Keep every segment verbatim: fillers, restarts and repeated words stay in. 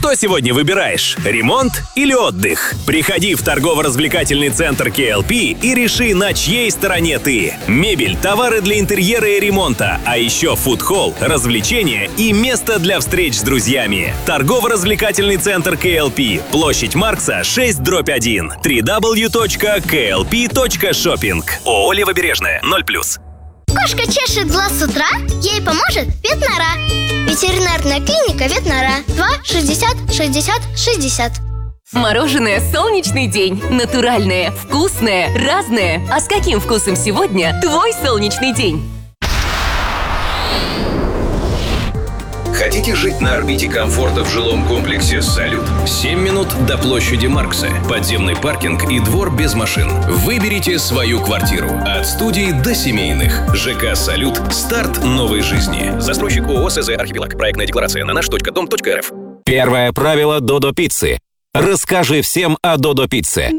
Что сегодня выбираешь? Ремонт или отдых? Приходи в торгово-развлекательный центр кей эл пи и реши, на чьей стороне ты. Мебель, товары для интерьера и ремонта, а еще фуд-холл, развлечения и место для встреч с друзьями. Торгово-развлекательный центр кей эл пи. Площадь Маркса, шесть дробь один. дабл ю дабл ю дабл ю точка кей эл пи точка шоппинг. ООО «Левобережная», ноль плюс. Кошка чешет глаз с утра, ей поможет Ветнора. Ветеринарная клиника Ветнора. два шестьдесят шестьдесят шестьдесят. Мороженое «Солнечный день». Натуральное, вкусное, разное. А с каким вкусом сегодня твой солнечный день? Хотите жить на орбите комфорта в жилом комплексе «Салют»? семь минут до площади Маркса. Подземный паркинг и двор без машин. Выберите свою квартиру. От студии до семейных. ЖК «Салют». Старт новой жизни. Застройщик ООО СЗ «Архипелаг». Проектная декларация на наш точка дом точка эр эф. Первое правило Додо Пиццы. Расскажи всем о Додо Пицце.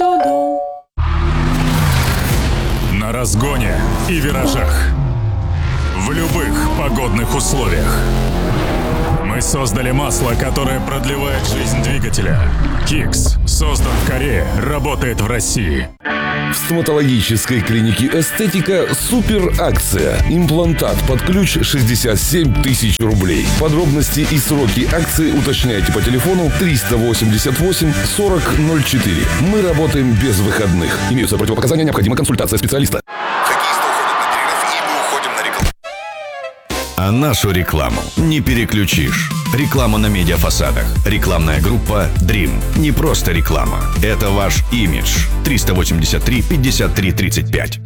На разгоне и виражах. В любых погодных условиях. Мы создали масло, которое продлевает жизнь двигателя. Кикс создан в Корее, работает в России. В стоматологической клинике «Эстетика» супер акция. Имплантат под ключ шестьдесят семь тысяч рублей. Подробности и сроки акции уточняйте по телефону триста восемьдесят восемь сорок ноль четыре. Мы работаем без выходных. Имеются противопоказания, необходима консультация специалиста. А нашу рекламу не переключишь. Реклама на медиафасадах. Рекламная группа Dream. Не просто реклама. Это ваш имидж. триста восемьдесят три пятьдесят три тридцать пять.